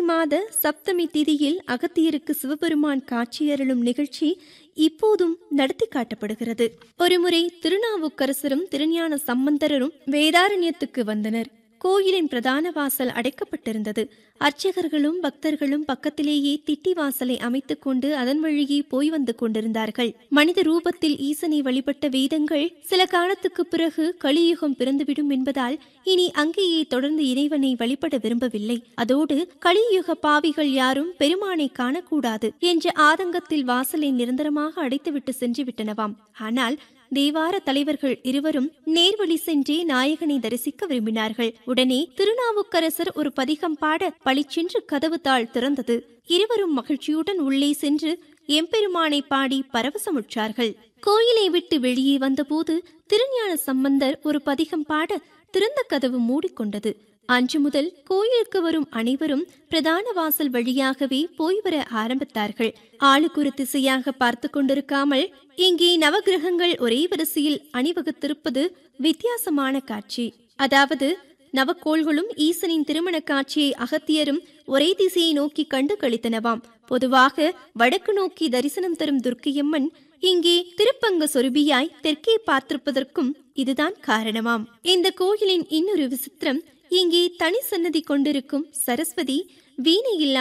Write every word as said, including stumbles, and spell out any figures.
மாத சப்தமி திதியில் அகத்தியருக்கு சிவபெருமான் காட்சியருளும் நிகழ்ச்சி இப்போதும் நடத்தி காட்டப்படுகிறது. ஒருமுறை திருநாவுக்கரசரும் திருஞான சம்பந்தரும் வேதாரண்யத்துக்கு வந்தனர். கோயிலின் பிரதான வாசல் அடைக்கப்பட்டிருந்தது. அர்ச்சகர்களும் பக்தர்களும் பக்கத்திலேயே திட்டி வாசலை அமைத்துக் கொண்டு அதன் வழியே போய் வந்து கொண்டிருந்தார்கள். மனித ரூபத்தில் ஈசனை வழிபட்ட வேதங்கள் சில காலத்துக்கு பிறகு கலியுகம் பிறந்துவிடும் என்பதால் இனி அங்கேயே தொடர்ந்து இறைவனை வழிபட விரும்பவில்லை. அதோடு கலியுக பாவிகள் யாரும் பெருமானை காணக்கூடாது என்ற ஆதங்கத்தில் வாசலை நிரந்தரமாக அடைத்துவிட்டு சென்று விட்டனவாம். ஆனால் தேவார தலைவர்கள் இருவரும் நேர்வழி சென்றே நாயகனை தரிசிக்க விரும்பினார்கள். உடனே திருநாவுக்கரசர் ஒரு பதிகம் பாட பளிச்சென்று கதவு தாழ் திறந்தது. இருவரும் மகிழ்ச்சியுடன் உள்ளே சென்று எம்பெருமானை பாடி பரவசமுற்றார்கள். கோயிலை விட்டு வெளியே வந்தபோது திருஞான சம்பந்தர் ஒரு பதிகம் பாட திறந்த கதவு மூடிக்கொண்டது. அன்று முதல் கோயிலுக்கு வரும் அனைவரும் பிரதான வாசல் வழியாகவே போய் வர ஆரம்பித்தார்கள். ஆளுக்குறு திசையாக பார்த்து கொண்டிருக்காமல் இங்கே நவகிரகங்கள் ஒரே வரிசையில் அணிவகுத்திருப்பது வித்தியாசமான காட்சி. அதாவது நவக்கோள்களும் ஈசனின் திருமண காட்சியை அகத்தியரும் ஒரே திசையை நோக்கி கண்டு கழித்தனவாம். பொதுவாக வடக்கு நோக்கி தரிசனம் தரும் துர்க்கையம்மன் இங்கே திருப்பங்க சொருபியாய் தெற்கே பார்த்திருப்பதற்கும் இதுதான் காரணமாம். இந்த கோயிலின் இன்னொரு விசித்திரம், இங்கே தனி சன்னதி கொண்டிருக்கும் சரஸ்வதி வீணையில்